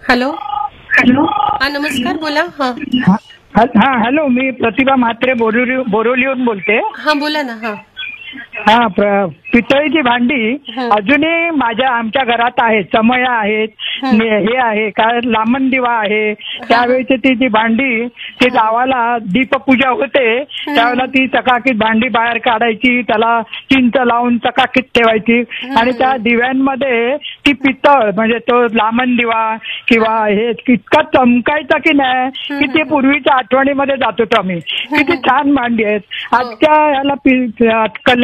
Hello. Hello. हा, नमस्कार, बोला. हा हा हॅलो, मी प्रतिभा म्हात्रे बोरिवलीहून बोलते. हा, बोला ना. हा हा पितळीची भांडी अजूनही आमच्या घरात आहेत. समया आहेत, हे आहे काय लांबण दिवा आहे. त्यावेळेची ती जी भांडी, ती गावाला दीपपूजा होते त्यावेळेला ती चकाकीत भांडी बाहेर काढायची, त्याला चिंच लावून चकाकीत ठेवायची आणि त्या दिव्यांमध्ये ती पितळ म्हणजे तो लांबण दिवा किंवा हे इतका चमकायचा की नाही की ते पूर्वीच्या आठवणीमध्ये जात होतो आम्ही. किती छान भांडी आहेत. आजच्या ह्याला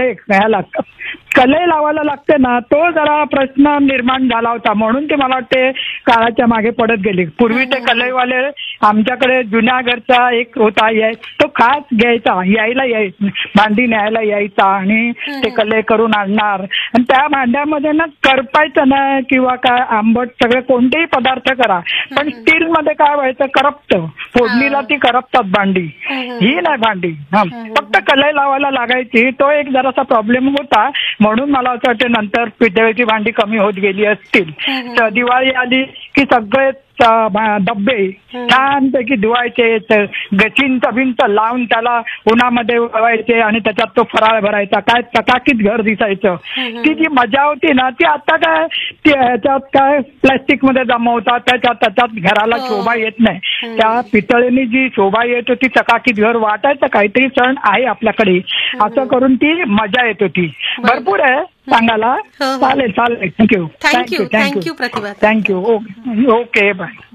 कलई लावायला लागते ना, तो जरा प्रश्न निर्माण झाला होता म्हणून ते मला वाटते काळाच्या मागे पडत गेली. पूर्वी ते कलईवाले आमच्याकडे जुन्या घरचा एक होता, तो खास घ्यायचा, भांडी न्यायला यायचा आणि ते कलई करून आणणार आणि त्या भांड्यामध्ये ना करपायचं नाही किंवा काय आंबट सगळे कोणतेही पदार्थ करा, पण स्टील मध्ये काय व्हायचं, करपत फोडणीला ती करपतात भांडी. ही नाही भांडी फक्त कलई लावायला लागायची. तो एक जरासा प्रॉब्लेम होता म्हणून मला असं वाटतं नंतर पितळेची भांडी कमी होत गेली असतील. तर दिवाळी आली की सगळे डब्बे छानपैकी धुवायचे, चिंच भिंच लावून त्याला उन्हामध्ये वळवायचे आणि त्याच्यात तो फराळ भरायचा. काय चकाकीत घर दिसायचं. ती जी मजा होती ना ती आता काय ह्याच्यात काय प्लॅस्टिक मध्ये जमवतात, त्याच्यात घराला शोभा येत नाही. त्या पितळेने जी शोभा येत होती, चकाकीत घर वाटायचं काहीतरी सण आहे आपल्याकडे असं करून ती मजा येत होती. भरपूर आहे सांगायला. चालेल. थँक्यू. थँक्यू प्रतिभा. थँक्यू. Okay bye.